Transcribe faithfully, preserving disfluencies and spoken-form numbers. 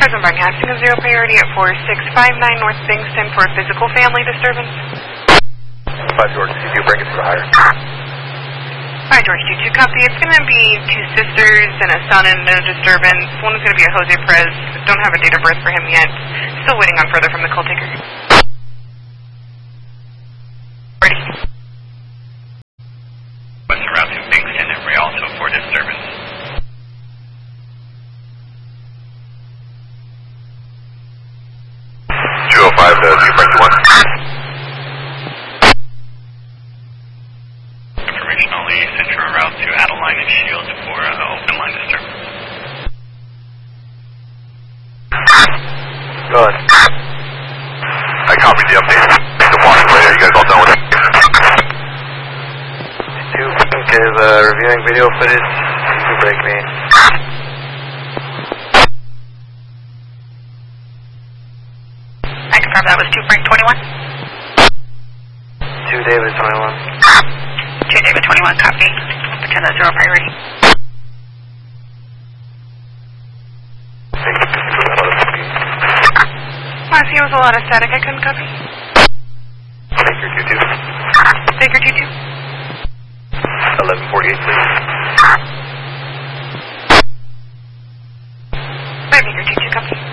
Present broadcasting of zero priority at four six five nine North Bingston for a physical family disturbance. five George two two, bring it to the higher. Hi, George two two, copy. It's going to be two sisters and a son in a disturbance. One is going to be a Jose Perez. Don't have a date of birth for him yet. Still waiting on further from the call taker. Ready. Western Route to Bingston and Rialto for disturbance. two oh five to two break one. Information only, Central Route to Adeline and Shields for uh, open line disturbance. Go ahead. I copied the update. The walking later. You guys all done with it? Two is uh, reviewing video footage. Two break me. I confirm that was two Frank twenty-one. Two David twenty-one. two David twenty-one, copy. Pretend that's zero priority. I see it was a lot of static. I couldn't copy. Baker two two. Baker two two. eleven forty-eight, please.